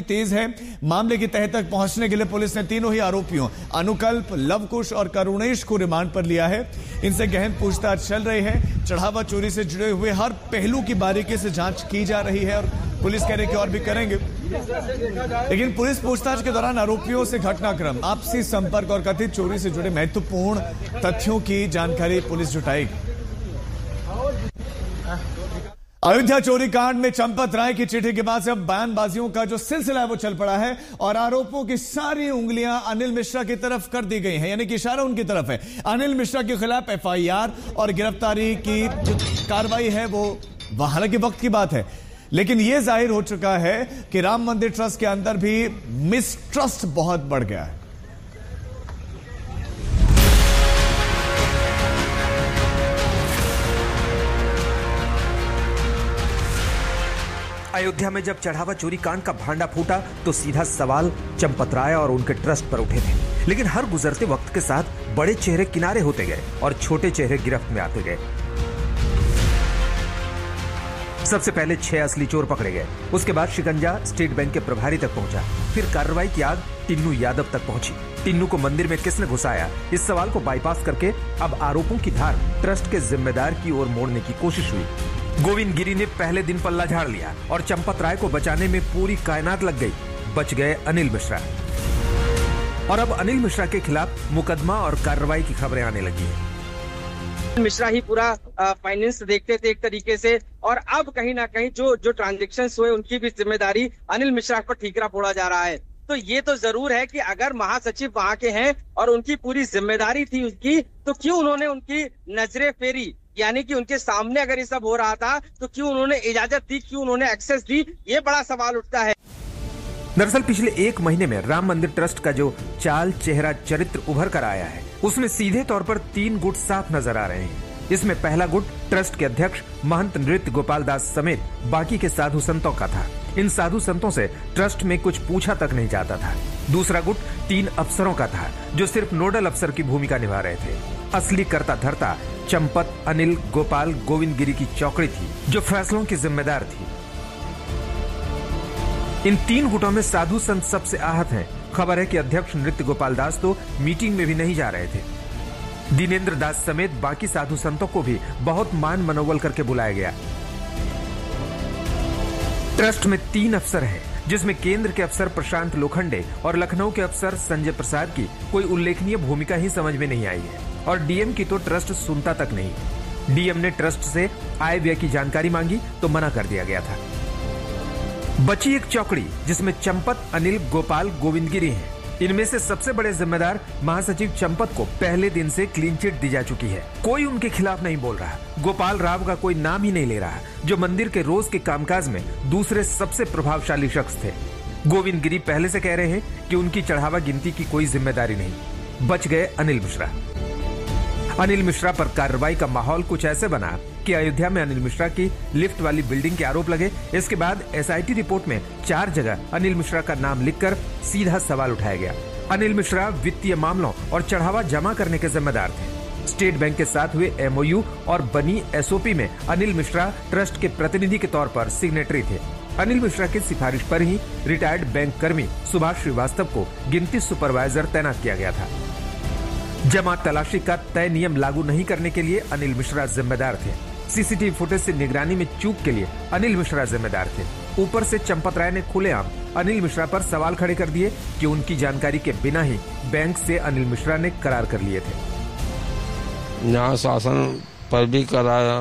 तेज है। मामले की तह तक पहुंचने के लिए पुलिस ने तीनों ही आरोपियों अनुकल्प, लवकुश और करुणेश को रिमांड पर लिया है। इनसे गहन पूछताछ चल रही है। चढ़ावा चोरी से जुड़े हुए हर पहलू की बारीकी से जांच की जा रही है और पुलिस कह रही कि और भी करेंगे। लेकिन पुलिस पूछताछ के दौरान आरोपियों से घटनाक्रम, आपसी संपर्क और कथित चोरी से जुड़े महत्वपूर्ण तथ्यों की जानकारी पुलिस जुटाएगी। अयोध्या चोरी कांड में चंपत राय की चिट्ठी के बाद से अब बयानबाजियों का जो सिलसिला है वो चल पड़ा है और आरोपों की सारी उंगलियां अनिल मिश्रा की तरफ कर दी गई हैं, यानी कि इशारा उनकी तरफ है। अनिल मिश्रा के खिलाफ एफआईआर और गिरफ्तारी की जो कार्रवाई है वो हालांकि वक्त की बात है, लेकिन यह जाहिर हो चुका है कि राम मंदिर ट्रस्ट के अंदर भी मिसट्रस्ट बहुत बढ़ गया है। अयोध्या में जब चढ़ावा चोरी कांड का भांडा फूटा तो सीधा सवाल चंपत राय और उनके ट्रस्ट पर उठे थे। लेकिन हर गुजरते वक्त के साथ बड़े चेहरे किनारे होते गए और छोटे चेहरे गिरफ्त में आते गए। सबसे पहले 6 असली चोर पकड़े गए, उसके बाद शिकंजा स्टेट बैंक के प्रभारी तक पहुंचा, फिर कार्रवाई की आग टिन्नू यादव तक पहुंची। टिन्नू को मंदिर में किसने घुसाया, इस सवाल को बाईपास करके अब आरोपों की धार ट्रस्ट के जिम्मेदार की ओर मोड़ने की कोशिश हुई। गोविंद गिरी ने पहले दिन पल्ला झाड़ लिया और चंपत राय को बचाने में पूरी कायनात लग गई। बच गए अनिल मिश्रा और अब अनिल मिश्रा के खिलाफ मुकदमा और कार्रवाई की खबरें आने लगी है। मिश्रा ही पूरा फाइनेंस देखते थे एक तरीके से, और अब कहीं ना कहीं जो ट्रांजेक्शन हुए उनकी भी जिम्मेदारी अनिल मिश्रा पर ठीकरा फोड़ा जा रहा है। तो ये तो जरूर है कि अगर महासचिव वहां के हैं और उनकी पूरी जिम्मेदारी थी उसकी, तो क्यों उन्होंने उनकी नजरें फेरी, यानी कि उनके सामने अगर ये सब हो रहा था तो क्यों उन्होंने इजाजत दी, क्यों उन्होंने एक्सेस दी, ये बड़ा सवाल उठता है। दरअसल पिछले 1 महीने में राम मंदिर ट्रस्ट का जो चाल चेहरा चरित्र उभर कर आया है उसमें सीधे तौर पर 3 गुट साफ नजर आ रहे हैं। इसमें पहला गुट ट्रस्ट के अध्यक्ष महंत नृत्य गोपाल दास समेत बाकी के साधु संतों का था। इन साधु संतों से ट्रस्ट में कुछ पूछा तक नहीं जाता था। दूसरा गुट 3 अफसरों का था जो सिर्फ नोडल अफसर की भूमिका निभा रहे थे। असली कर्ता धर्ता चंपत, अनिल, गोपाल, गोविंद गिरी की चौकड़ी थी जो फैसलों की जिम्मेदार थी। इन 3 गुटों में साधु संत सबसे आहत हैं। खबर है कि अध्यक्ष नृत्य गोपाल दास तो मीटिंग में भी नहीं जा रहे थे। दिनेंद्र दास समेत बाकी साधु संतों को भी बहुत मान मनोबल करके बुलाया गया। ट्रस्ट में 3 अफसर हैं, जिसमें केंद्र के अफसर प्रशांत लोखंडे और लखनऊ के अफसर संजय प्रसाद की कोई उल्लेखनीय भूमिका ही समझ में नहीं आई है और डीएम की तो ट्रस्ट सुनता तक नहीं। डीएम ने ट्रस्ट से आय व्यय की जानकारी मांगी तो मना कर दिया गया था। बची एक चौकड़ी जिसमें चंपत, अनिल, गोपाल, गोविंद गिरी हैं। इनमें से सबसे बड़े जिम्मेदार महासचिव चंपत को पहले दिन से क्लीन चिट दी जा चुकी है। कोई उनके खिलाफ नहीं बोल रहा। गोपाल राव का कोई नाम ही नहीं ले रहा, जो मंदिर के रोज के कामकाज में दूसरे सबसे प्रभावशाली शख्स थे। गोविंद गिरी पहले से कह रहे हैं कि उनकी चढ़ावा गिनती की कोई जिम्मेदारी नहीं। बच गए अनिल मिश्रा। अनिल मिश्रा पर कार्रवाई का माहौल कुछ ऐसे बना कि अयोध्या में अनिल मिश्रा की लिफ्ट वाली बिल्डिंग के आरोप लगे। इसके बाद एसआईटी रिपोर्ट में 4 जगह अनिल मिश्रा का नाम लिखकर सीधा सवाल उठाया गया। अनिल मिश्रा वित्तीय मामलों और चढ़ावा जमा करने के जिम्मेदार थे। स्टेट बैंक के साथ हुए एमओयू और बनी एसओपी में अनिल मिश्रा ट्रस्ट के प्रतिनिधि के तौर पर सिग्नेटरी थे। अनिल मिश्रा की सिफारिश पर ही रिटायर्ड बैंक कर्मी सुभाष श्रीवास्तव को गिनती सुपरवाइजर तैनात किया गया था। जमा तलाशी का तय नियम लागू नहीं करने के लिए अनिल मिश्रा जिम्मेदार थे। सीसीटीवी फुटेज से निगरानी में चूक के लिए अनिल मिश्रा जिम्मेदार थे। ऊपर से चंपत राय ने खुलेआम अनिल मिश्रा पर सवाल खड़े कर दिए कि उनकी जानकारी के बिना ही बैंक से अनिल मिश्रा ने करार कर लिए थे। यहाँ शासन पर भी कराया,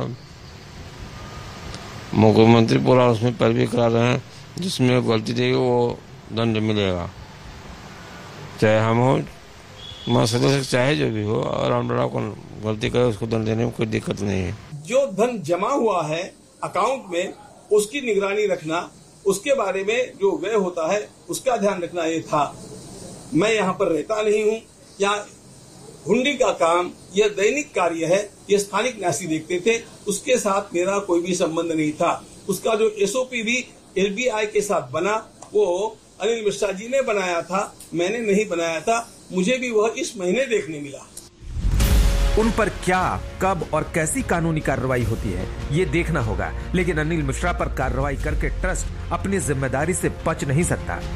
मुख्यमंत्री पूरा उसमें पर भी करा रहे हैं, जिसमें गलती देगी वो दंड मिलेगा, चाहे हम हो सदस्य चाहे जो भी हो, और रामराव को गलती करे उसको दंड देने में कोई दिक्कत नहीं है। जो धन जमा हुआ है अकाउंट में उसकी निगरानी रखना, उसके बारे में जो व्यय होता है उसका ध्यान रखना ये था। मैं यहाँ पर रहता नहीं हूँ, यहाँ हुंडी का काम यह दैनिक कार्य है, ये स्थानिक न्यासी देखते थे, उसके साथ मेरा कोई भी संबंध नहीं था। उसका जो एसओपी भी एलबीआई के साथ बना वो अनिल मिश्रा जी ने बनाया था, मैंने नहीं बनाया था। मुझे भी वह इस महीने देखने मिला। उन पर क्या, कब और कैसी कानूनी कार्रवाई होती है ये देखना होगा, लेकिन अनिल मिश्रा पर कार्रवाई करके ट्रस्ट अपनी जिम्मेदारी से बच नहीं सकता।